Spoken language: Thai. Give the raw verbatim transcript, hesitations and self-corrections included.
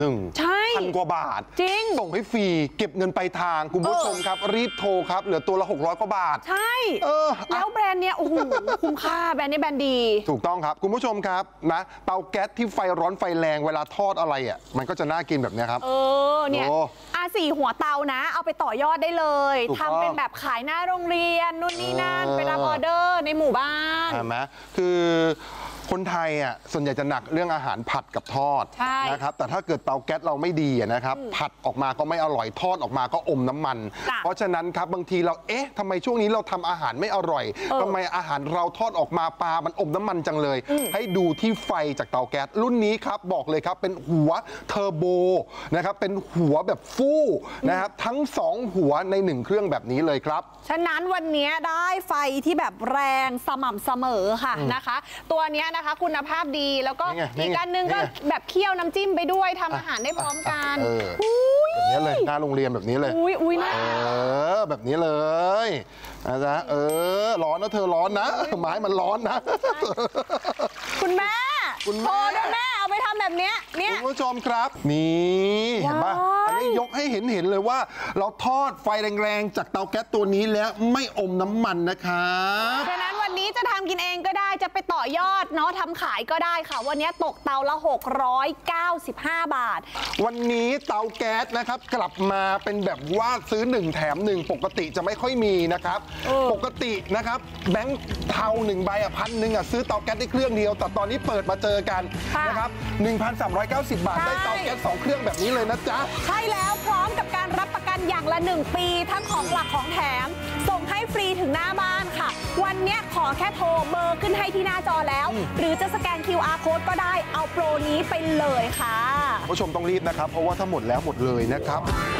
หนึ่งพันกว่าบาทจริงส่งให้ฟรีเก็บเงินไปทางคุณผู้ชมครับรีบโทรครับเหลือตัวละหกร้อยกว่าบาทใช่เออแล้วแบรนด์เนี้ยโอ้โหคุ้มค่าแบรนด์นี้แบรนด์ดีถูกต้องครับคุณผู้ชมครับนะเตาแก๊สที่ไฟร้อนไฟแรงเวลาทอดอะไรอ่ะมันก็จะน่ากินแบบนี้ครับเออเนี่ยอาสี่หัวเตานะเอาไปต่อยอดได้เลยทำเป็นแบบขายหน้าโรงเรียนนู่นนี่นั่นไปรับออเดอร์ในหมู่บ้านใช่ไหมคือคนไทยอ่ะส่วนใหญ่จะหนักเรื่องอาหารผัดกับทอดนะครับแต่ถ้าเกิดเตาแก๊สเราไม่ดีนะครับผัดออกมาก็ไม่อร่อยทอดออกมาก็อมน้ำมันเพราะฉะนั้นครับบางทีเราเอ๊ะทำไมช่วงนี้เราทำอาหารไม่อร่อยทำไมอาหารเราทอดออกมาปลามันอมน้ำมันจังเลยให้ดูที่ไฟจากเตาแก๊สรุ่นนี้ครับบอกเลยครับเป็นหัวเทอร์โบนะครับเป็นหัวแบบฟู่นะครับทั้งสองหัวในหนึ่งเครื่องแบบนี้เลยครับฉะนั้นวันนี้ได้ไฟที่แบบแรงสม่ำเสมอค่ะนะคะตัวนี้นะคะคุณภาพดีแล้วก็อีกอันนึงก็แบบเคี่ยวน้ำจิ้มไปด้วยทำอาหารได้พร้อมกันแบบนี้เลยหน้าโรงเรียนแบบนี้เลยอุ้ยอุ้ยนะเออแบบนี้เลยนะจ๊ะเออร้อนนะเธอร้อนนะไม้มันร้อนนะคุณแม่คุณแม่แม่เอาไปทำแบบนี้เนี่ยคุณผู้ชมครับนี่เห็นป่ะอันนี้ยกให้เห็นเห็นเลยว่าเราทอดไฟแรงๆจากเตาแก๊สตัวนี้แล้วไม่อมน้ำมันนะครับฉะนั้นวันนี้จะทำกินเองก็ได้จะไปต่อยอดเนาะทำขายก็ได้ค่ะวันนี้ตกเตาละหกร้อยเก้าสิบห้าบาทวันนี้เตาแก๊สนะครับกลับมาเป็นแบบว่าซื้อหนึ่งแถมหนึ่งปกติจะไม่ค่อยมีนะครับปกตินะครับแบงค์เทาหนึ่งใบอ่ะพันหนึ่งอ่ะซื้อเตาแก๊สได้เครื่องเดียวแต่ตอนนี้เปิดมาเจอกันนะครับ หนึ่งพันสามร้อยเก้าสิบบาทได้เตาแก๊สสองเครื่องแบบนี้เลยนะจ๊ะใช่แล้วพร้อมกับการรับประกันอย่างละหนึ่งปีทั้งของหลักของแถมส่งให้ฟรีถึงหน้าบ้านค่ะวันนี้ขอแค่โทรเบอร์ขึ้นให้ที่หน้าจอแล้วหรือจะสแกน คิว อาร์ Code ก็ได้เอาโปรนี้ไปเลยค่ะผู้ชมต้องรีบนะครับเพราะว่าถ้าหมดแล้วหมดเลยนะครับ